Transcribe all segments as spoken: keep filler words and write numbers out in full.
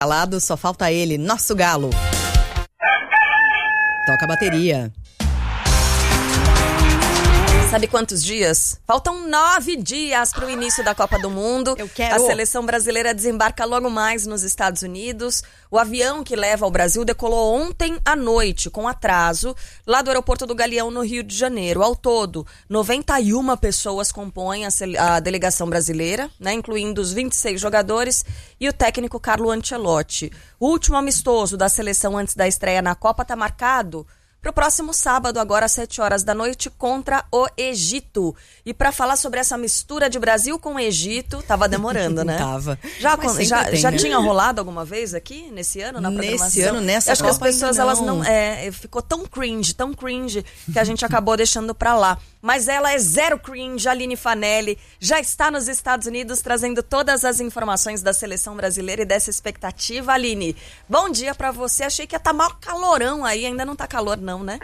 Calado, só falta ele, nosso galo. Toca a bateria. Sabe quantos dias? Faltam nove dias para o início da Copa do Mundo. Eu quero. A seleção brasileira desembarca logo mais nos Estados Unidos. O avião que leva ao Brasil decolou ontem à noite, com atraso, lá do aeroporto do Galeão, no Rio de Janeiro. Ao todo, noventa e uma pessoas compõem a, a delegação brasileira, né, incluindo os vinte e seis jogadores e o técnico Carlo Ancelotti. O último amistoso da seleção antes da estreia na Copa está marcado para o próximo sábado, agora às sete horas da noite, contra o Egito. E para falar sobre essa mistura de Brasil com Egito, tava demorando, né? Tava. Já, já, tem, já né? tinha rolado alguma vez aqui, nesse ano, na programação? Nesse ano, nessa Eu acho que as Copa pessoas, ainda elas não. não... É, ficou tão cringe, tão cringe, que a gente acabou deixando pra lá. Mas ela é zero cringe, a Aline Fanelli já está nos Estados Unidos trazendo todas as informações da seleção brasileira e dessa expectativa. Aline, bom dia pra você. Achei que ia estar mal calorão aí, ainda não tá calor não, né?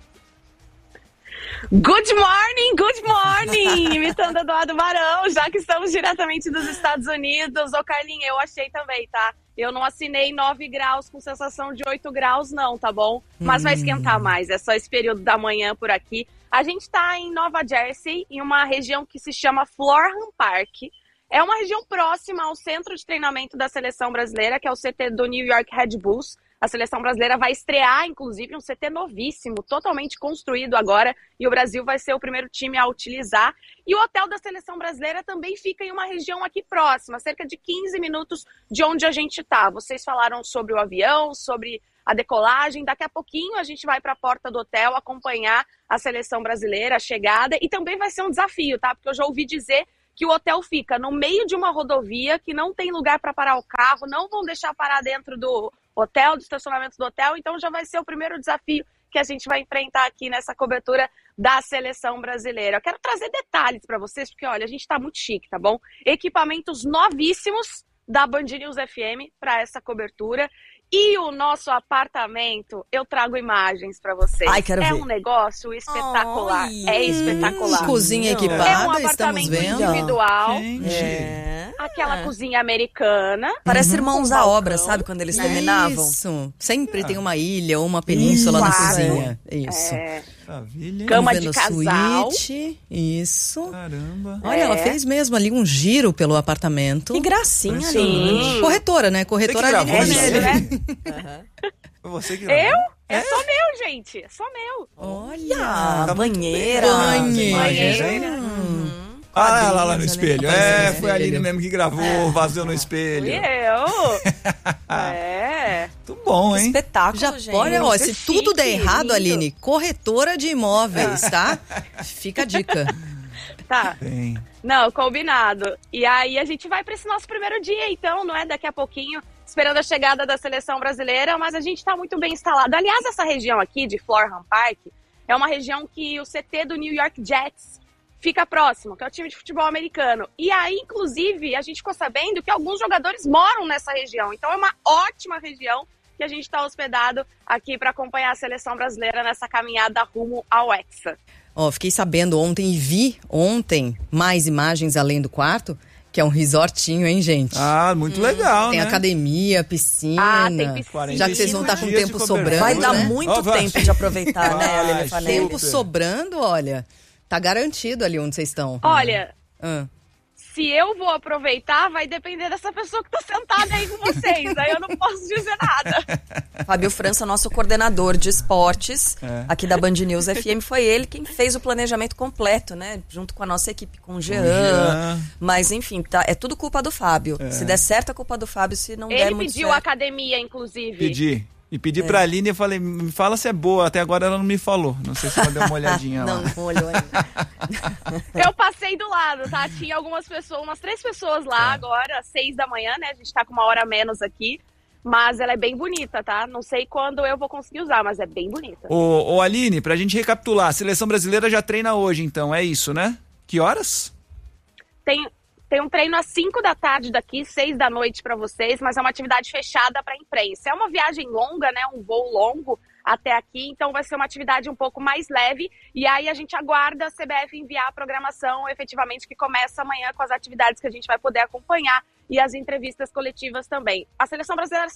Good morning, good morning! Imitando Eduardo Barão, já que estamos diretamente dos Estados Unidos. Ô, Carlinha, eu achei também, tá? Eu não assinei nove graus com sensação de oito graus, não, tá bom? Mas vai esquentar mais, é só esse período da manhã por aqui. A gente tá em Nova Jersey, em uma região que se chama Florham Park. É uma região próxima ao centro de treinamento da seleção brasileira, que é o C T do New York Red Bulls. A seleção brasileira vai estrear, inclusive, um C T novíssimo, totalmente construído agora, e o Brasil vai ser o primeiro time a utilizar. E o hotel da seleção brasileira também fica em uma região aqui próxima, cerca de quinze minutos de onde a gente está. Vocês falaram sobre o avião, sobre a decolagem. Daqui a pouquinho a gente vai para a porta do hotel acompanhar a seleção brasileira, a chegada, e também vai ser um desafio, tá? Porque eu já ouvi dizer que o hotel fica no meio de uma rodovia, que não tem lugar para parar o carro, não vão deixar parar dentro do hotel, do estacionamento do hotel, então já vai ser o primeiro desafio que a gente vai enfrentar aqui nessa cobertura da seleção brasileira. Eu quero trazer detalhes para vocês, porque olha, a gente tá muito chique, tá bom? Equipamentos novíssimos da Band News F M para essa cobertura. E o nosso apartamento, eu trago imagens para vocês. Ai, quero é ver. um negócio espetacular. Ai, é espetacular. Cozinha Não. equipada, É um estamos apartamento vendo. individual. Gente. É. Aquela cozinha americana. Parece Uhum. Irmãos Com à balcão. Obra, sabe? Quando eles terminavam. Isso. Sempre tem uma ilha ou uma península na Claro. cozinha. Isso. É, Maravilha. Cama Vendo de a casal. suíte. Isso. Caramba. Olha, É. ela fez mesmo ali um giro pelo apartamento. Que gracinha, Sim. Aline. Corretora, né? Corretora Você que ali. gravou É isso? mesmo, né? Foi você que Eu? gravou? É só meu, gente. É só meu. Olha. Ah, Tá muito banheira. bem. Banheira. Banheira. Uhum. Ah, lá, lá no Quadrinhos, espelho. né? É, Apareceu foi a no Aline espelho. mesmo que gravou, vazou no Fui espelho. eu. É. Muito bom, hein? Espetáculo, Já gente. pode, ó, se chique, tudo der errado, lindo. Aline, corretora de imóveis, tá? Fica a dica. Tá. Tem. Não, combinado. E aí a gente vai para esse nosso primeiro dia, então, não é? Daqui a pouquinho, esperando a chegada da seleção brasileira, mas a gente está muito bem instalado. Aliás, essa região aqui de Florham Park é uma região que o C T do New York Jets fica próximo, que é o time de futebol americano. E aí, inclusive, a gente ficou sabendo que alguns jogadores moram nessa região. Então é uma ótima região que a gente está hospedado aqui para acompanhar a seleção brasileira nessa caminhada rumo ao Hexa. Ó, fiquei sabendo ontem e vi ontem mais imagens além do quarto, que é um resortinho, hein, gente? Ah, muito legal, Tem né? academia, piscina. Ah, tem piscina. Já que vocês vão estar com dias de tempo cobertura. sobrando, Vai dar né? muito Ó, vai. tempo de aproveitar, né, Vai, Aline Fanelli? Tempo sobrando, olha, tá garantido ali onde vocês estão. Olha, Ah. se eu vou aproveitar, vai depender dessa pessoa que tá sentada aí com vocês. Aí eu não posso dizer nada. Fábio França, nosso coordenador de esportes É. aqui da Band News F M, foi ele quem fez o planejamento completo, né? Junto com a nossa equipe, com o Jean. Jean. Mas, enfim, tá, é tudo culpa do Fábio. É. Se der certo, é culpa do Fábio. Se não der Ele muito pediu certo... academia, inclusive. Pedi. E pedi É. pra Aline e falei, me fala se é boa. Até agora ela não me falou. Não sei se ela deu uma olhadinha Não, lá. não olhou ainda. Eu passei do lado, tá? Tinha algumas pessoas, umas três pessoas lá agora, às seis da manhã, né? A gente tá com uma hora a menos aqui. Mas ela é bem bonita, tá? Não sei quando eu vou conseguir usar, mas é bem bonita. Ô, ô, Aline, pra gente recapitular, a seleção brasileira já treina hoje, então, é isso, né? Que horas? Tem, tem um treino às cinco da tarde daqui, seis da noite pra vocês, mas é uma atividade fechada pra imprensa. É uma viagem longa, né? Um voo longo até aqui, então vai ser uma atividade um pouco mais leve. E aí a gente aguarda a C B F enviar a programação efetivamente, que começa amanhã com as atividades que a gente vai poder acompanhar. e as entrevistas coletivas também. A seleção brasileira